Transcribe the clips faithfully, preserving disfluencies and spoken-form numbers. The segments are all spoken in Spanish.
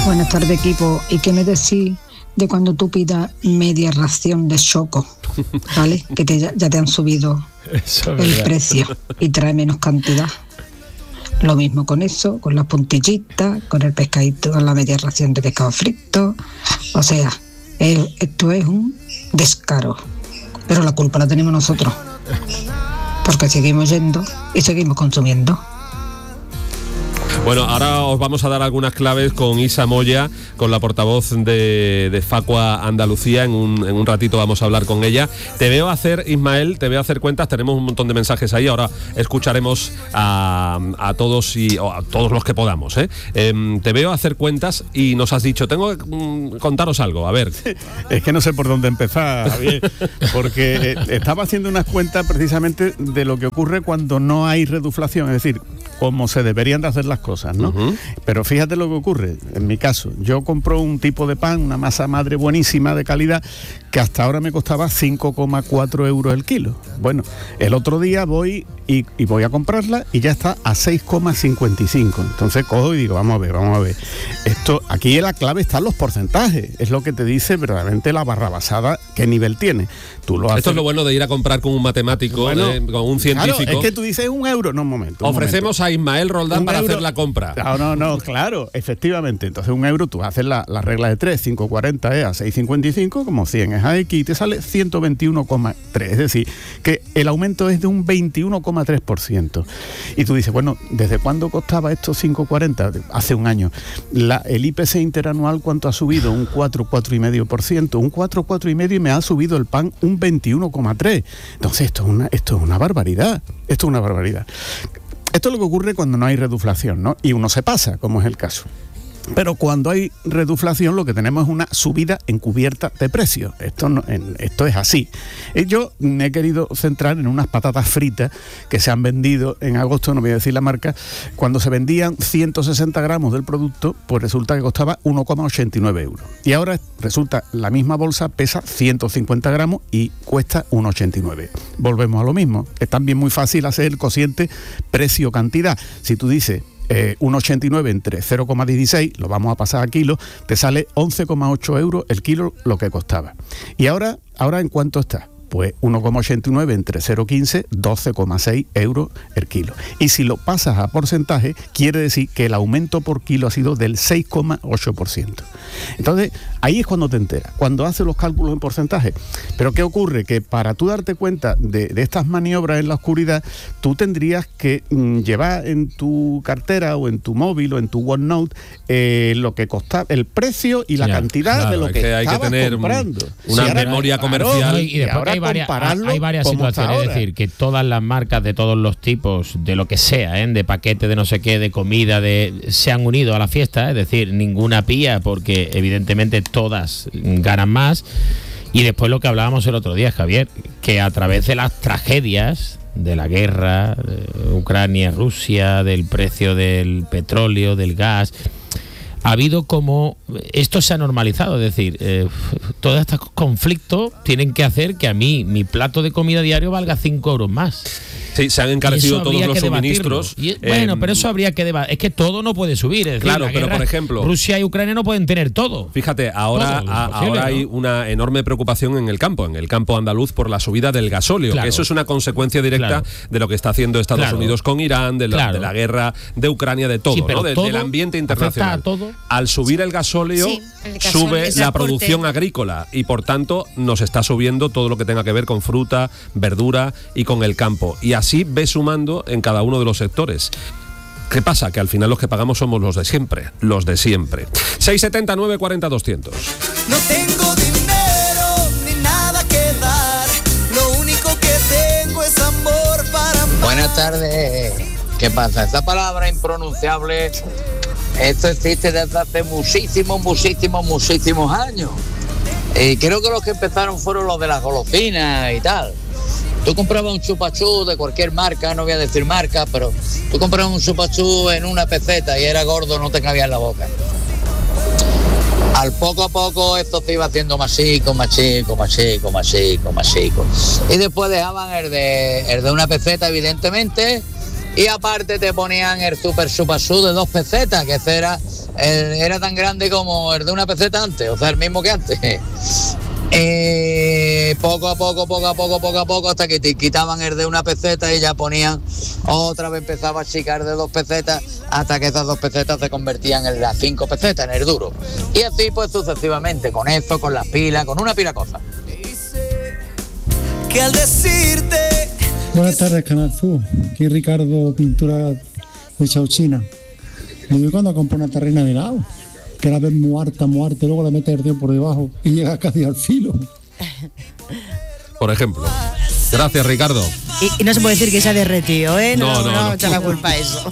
Buenas tardes, equipo. ¿Y qué me decís de cuando tú pidas media ración de choco, ¿vale? Que te, ya te han subido eso, el verdad. precio y trae menos cantidad. Lo mismo con eso, con las puntillitas, con el pescadito, con la media ración de pescado frito. O sea, eh, esto es un descaro. Pero la culpa la tenemos nosotros. Porque seguimos yendo y seguimos consumiendo. Bueno, ahora os vamos a dar algunas claves con Isa Moya, con la portavoz de, de Facua Andalucía. En un, en un ratito vamos a hablar con ella. Te veo hacer, Ismael, te veo hacer cuentas. Tenemos un montón de mensajes ahí. Ahora escucharemos a, a todos y o a todos los que podamos. ¿eh? Eh, te veo hacer cuentas y nos has dicho, tengo que mm, contaros algo. A ver. Es que no sé por dónde empezar, Javier, porque eh, estaba haciendo unas cuentas precisamente de lo que ocurre cuando no hay reduflación, es decir, cómo se deberían de hacer las cosas, ¿no? Uh-huh. Pero fíjate lo que ocurre, en mi caso, yo compro un tipo de pan, una masa madre buenísima de calidad, que hasta ahora me costaba cinco coma cuatro euros el kilo. Bueno, el otro día voy y, y voy a comprarla y ya está a seis coma cincuenta y cinco. Entonces cojo y digo, vamos a ver, vamos a ver. Esto, aquí en la clave están los porcentajes, es lo que te dice verdaderamente la barrabasada, qué nivel tiene. Tú lo haces... Esto es lo bueno de ir a comprar con un matemático, bueno, eh, con un científico. Claro, es que tú dices un euro, no, un momento. Un Ofrecemos momento. a Ismael Roldán un para euro, hacer la compra. No, no, no, claro, efectivamente. Entonces un euro, tú haces la, la regla de tres, cinco cuarenta es a seis cincuenta y cinco, como cien es a X y te sale ciento veintiuno coma tres. Es decir, que el aumento es de un veintiuno coma tres por ciento. Y tú dices, bueno, ¿desde cuándo costaba esto cinco cuarenta? Hace un año. La, el I P C interanual, ¿cuánto ha subido? Un cuatro, cuatro coma cinco por ciento. Un cuatro, cuatro coma cinco y me ha subido el pan un veintiuno coma tres. Entonces esto es una, esto es una barbaridad. Esto es una barbaridad. Esto es lo que ocurre cuando no hay reduflación, ¿no? Y uno se pasa, como es el caso. Pero cuando hay reduflación lo que tenemos es una subida encubierta de precios. Esto, no, en, esto es así. Yo me he querido centrar en unas patatas fritas que se han vendido en agosto, no voy a decir la marca, cuando se vendían ciento sesenta gramos del producto, pues resulta que costaba uno coma ochenta y nueve euros. Y ahora resulta la misma bolsa pesa ciento cincuenta gramos y cuesta uno coma ochenta y nueve. Volvemos a lo mismo. Es también muy fácil hacer el cociente precio-cantidad. Si tú dices Eh, uno coma ochenta y nueve entre cero coma dieciséis, lo vamos a pasar a kilo, te sale once coma ocho euros el kilo lo que costaba. Y ahora, ahora ¿en cuánto está? Pues uno coma ochenta y nueve entre cero coma quince, doce coma seis euros el kilo. Y si lo pasas a porcentaje, quiere decir que el aumento por kilo ha sido del seis coma ocho por ciento. Entonces, ahí es cuando te enteras, cuando haces los cálculos en porcentaje. Pero ¿qué ocurre? Que para tú darte cuenta de, de estas maniobras en la oscuridad, tú tendrías que mm, llevar en tu cartera o en tu móvil o en tu OneNote eh, lo que costaba, el precio y la ya, cantidad claro, de lo que, que hay estabas que tener comprando. Una si memoria ahora, comercial. Claro, y, y después y ahora hay varias, hay varias situaciones, es decir, que todas las marcas de todos los tipos, de lo que sea, ¿eh? de paquete, de no sé qué, de comida, de se han unido a la fiesta, es decir, ninguna pía, porque evidentemente todas ganan más. Y después lo que hablábamos el otro día, Javier, que a través de las tragedias de la guerra, de Ucrania, Rusia, del precio del petróleo, del gas, ha habido como esto se ha normalizado, es decir, eh, todos estos conflictos tienen que hacer que a mí mi plato de comida diario valga cinco euros más. Sí, se han encarecido todos los suministros. Y, bueno, eh, pero eso habría que debatir. Es que todo no puede subir. Es decir, claro, pero guerra, por ejemplo, Rusia y Ucrania no pueden tener todo. Fíjate, ahora, todo, a, posible, ahora ¿no? hay una enorme preocupación en el campo, en el campo andaluz, por la subida del gasóleo. Claro. Que eso es una consecuencia directa claro. de lo que está haciendo Estados claro. Unidos con Irán, de la, claro. de la guerra de Ucrania, de todo, sí, ¿no? de, todo del ambiente internacional. Todo. Al subir el gasóleo, sí, el gasóleo sube la producción agrícola y por tanto nos está subiendo todo lo que tenga que ver con fruta, verdura y con el campo. Y así ve sumando en cada uno de los sectores. ¿Qué pasa? Que al final los que pagamos somos los de siempre, los de siempre. seis setenta, nueve cuarenta, doscientos. No tengo dinero ni nada que dar, lo único que tengo es amor para amar. Buenas tardes. ¿Qué pasa? Esta palabra impronunciable, esto existe desde hace muchísimos, muchísimos, muchísimos años. Y creo que los que empezaron fueron los de las golosinas y tal. Tú comprabas un chupachú de cualquier marca, no voy a decir marca, pero tú comprabas un chupachú en una peseta y era gordo, no te cabía en la boca. Al poco a poco esto se iba haciendo más chico, más chico, más chico, más chico, más chico. Y después dejaban el de, el de una peseta, evidentemente, y aparte te ponían el super chupachú de dos pesetas, que ese era el, era tan grande como el de una peseta antes, o sea, el mismo que antes. Eh, poco a poco, poco a poco, poco a poco, hasta que te quitaban el de una peseta y ya ponían, otra vez empezaba a achicar de dos pesetas, hasta que esas dos pesetas se convertían en las cinco pesetas, en el duro. Y así pues sucesivamente, con eso, con las pilas, con una pila de cosas. Que al decirte... Buenas tardes, Canal Sur. Aquí Ricardo, pintura de Chauchina. Me voy cuando compro una terrena de lado, que la ves muerta, muerta, y luego le metes el tío por debajo y llega casi al filo. Por ejemplo. Gracias, Ricardo. Y, y no se puede decir que se ha derretido, ¿eh? No, no, no, no, no. echa la culpa a eso.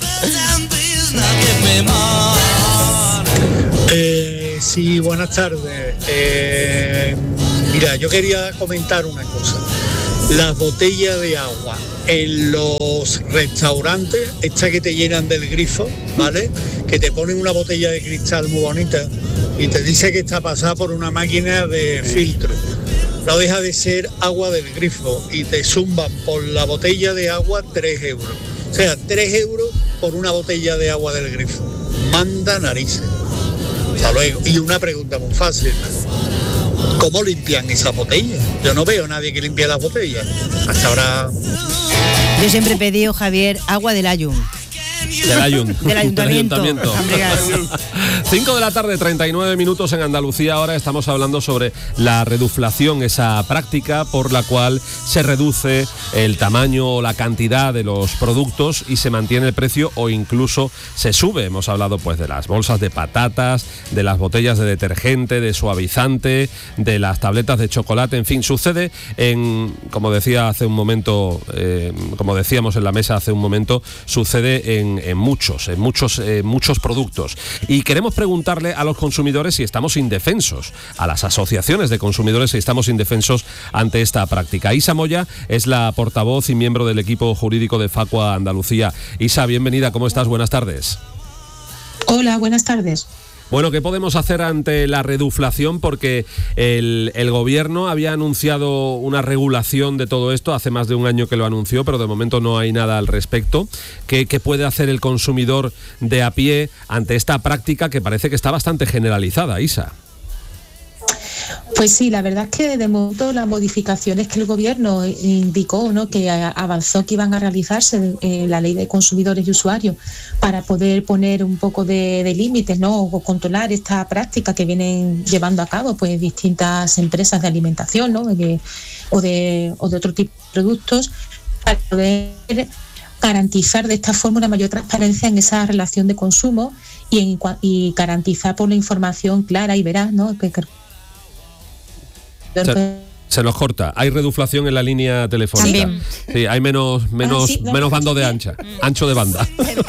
Eh, sí, buenas tardes. Eh, mira, yo quería comentar una cosa. Las botellas de agua en los restaurantes, estas que te llenan del grifo, ¿vale? Que te ponen una botella de cristal muy bonita y te dice que está pasada por una máquina de filtro. No deja de ser agua del grifo y te zumban por la botella de agua tres euros. O sea, tres euros por una botella de agua del grifo. Manda narices. Hasta luego. Y una pregunta muy fácil. ¿Cómo limpian esas botellas? Yo no veo a nadie que limpie las botellas. Hasta ahora... Yo siempre he pedido, Javier, agua del Ayun. Del Ayun. Del ayuntamiento. cinco de la tarde, treinta y nueve minutos en Andalucía. Ahora estamos hablando sobre la reduflación, esa práctica por la cual se reduce el tamaño o la cantidad de los productos y se mantiene el precio o incluso se sube. Hemos hablado pues de las bolsas de patatas, de las botellas de detergente, de suavizante, de las tabletas de chocolate, en fin, sucede en, como decía hace un momento, eh, como decíamos en la mesa hace un momento, sucede en En, en muchos, en muchos, eh, muchos productos. Y queremos preguntarle a los consumidores si estamos indefensos, a las asociaciones de consumidores si estamos indefensos ante esta práctica. Isa Moya es la portavoz y miembro del equipo jurídico de Facua Andalucía. Isa, bienvenida, ¿cómo estás? Buenas tardes. Hola, buenas tardes. Bueno, ¿qué podemos hacer ante la reduflación? Porque el, el gobierno había anunciado una regulación de todo esto, hace más de un año que lo anunció, pero de momento no hay nada al respecto. ¿Qué, qué puede hacer el consumidor de a pie ante esta práctica que parece que está bastante generalizada, Isa? Pues sí, la verdad es que de momento las modificaciones que el gobierno indicó, ¿no?, que avanzó que iban a realizarse en la ley de consumidores y usuarios para poder poner un poco de, de límites, ¿no?, o controlar esta práctica que vienen llevando a cabo pues distintas empresas de alimentación, ¿no?, de, o, de, o de otro tipo de productos, para poder garantizar de esta forma una mayor transparencia en esa relación de consumo y, en, y garantizar por la información clara y veraz, ¿no?, que, que Se, se nos corta. Hay reduflación en la línea telefónica. También. Sí, hay menos menos ah, sí, no, menos bando de ancha, ancho de banda.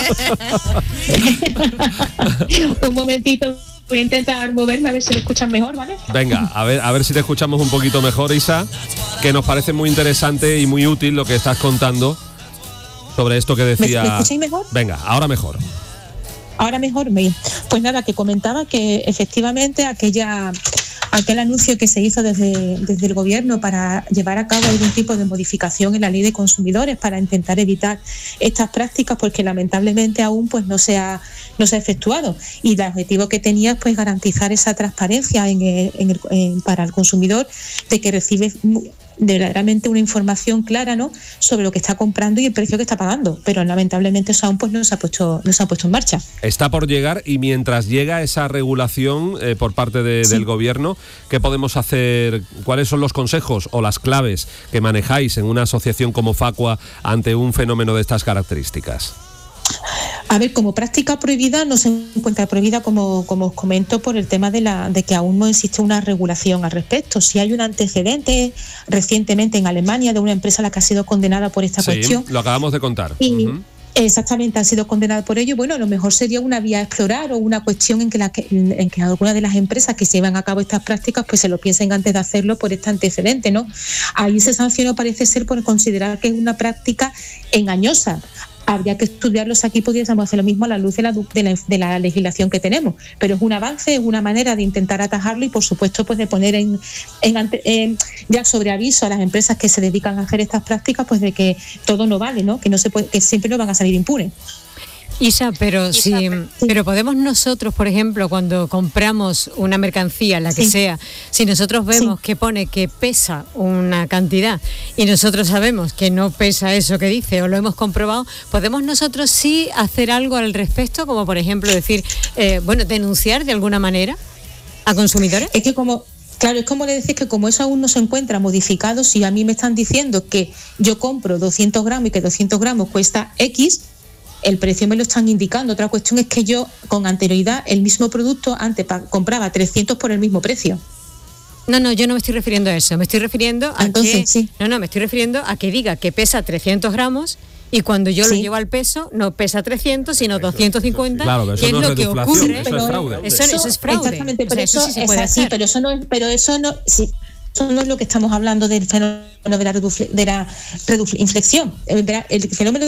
Un momentito, voy a intentar moverme a ver si lo escuchan mejor, ¿vale? Venga, a ver a ver si te escuchamos un poquito mejor, Isa, que nos parece muy interesante y muy útil lo que estás contando sobre esto que decía. ¿Me, ¿me escucháis mejor? Venga, ahora mejor. Ahora mejor, pues nada, que comentaba que efectivamente aquella aquel anuncio que se hizo desde, desde el gobierno para llevar a cabo algún tipo de modificación en la ley de consumidores para intentar evitar estas prácticas, pues que lamentablemente aún pues no se ha, no se ha efectuado, y el objetivo que tenía pues garantizar esa transparencia en el, en el, en, para el consumidor, de que recibe de verdaderamente una información clara, ¿no?, sobre lo que está comprando y el precio que está pagando, pero lamentablemente eso aún pues no se ha puesto no se ha puesto en marcha. Está por llegar, y mientras llega esa regulación eh, por parte de, sí. del gobierno, ¿qué podemos hacer? ¿Cuáles son los consejos o las claves que manejáis en una asociación como Facua ante un fenómeno de estas características? A ver, como práctica prohibida no se encuentra prohibida, como, como os comento, por el tema de, la, de que aún no existe una regulación al respecto. Si hay un antecedente recientemente en Alemania de una empresa a la que ha sido condenada por esta sí, cuestión. Lo acabamos de contar. Y, uh-huh. Exactamente, han sido condenados por ello. Bueno, a lo mejor sería una vía a explorar o una cuestión en que, la, en que algunas de las empresas que se llevan a cabo estas prácticas pues se lo piensen antes de hacerlo por este antecedente, ¿no? Ahí ese sancionó parece ser por considerar que es una práctica engañosa. Habría que estudiarlos aquí, pudiésemos hacer lo mismo a la luz de la, de, la, de la legislación que tenemos, pero es un avance, es una manera de intentar atajarlo y por supuesto pues de poner en, en, en ya sobre aviso a las empresas que se dedican a hacer estas prácticas pues de que todo no vale, ¿no?, que no se puede, que siempre no van a salir impunes. Isa, pero sí, sí, pero podemos nosotros, por ejemplo, cuando compramos una mercancía, la que sí. sea, si nosotros vemos sí. que pone que pesa una cantidad y nosotros sabemos que no pesa eso que dice o lo hemos comprobado, podemos nosotros sí hacer algo al respecto, como por ejemplo decir, eh, bueno, denunciar de alguna manera a consumidores. Es que como Claro, es como le decís que como eso aún no se encuentra modificado, si a mí me están diciendo que yo compro doscientos gramos y que doscientos gramos cuesta X, el precio me lo están indicando. Otra cuestión es que yo con anterioridad el mismo producto antes pa- compraba trescientos por el mismo precio. No, no, yo no me estoy refiriendo a eso, me estoy refiriendo a Entonces, que... Sí. No, no, me estoy refiriendo a que diga que pesa trescientos gramos y cuando yo sí. lo llevo al peso no pesa trescientos sino doscientos cincuenta, claro, pero eso que no es lo que ocurre. Eso es fraude. Eso, eso es fraude. Exactamente, pero o sea, eso, eso sí se es puede así, hacer. pero eso no es, pero eso no, sí, eso no es lo que estamos hablando del fenómeno de la, redufle, de la redufle, inflexión. El, el fenómeno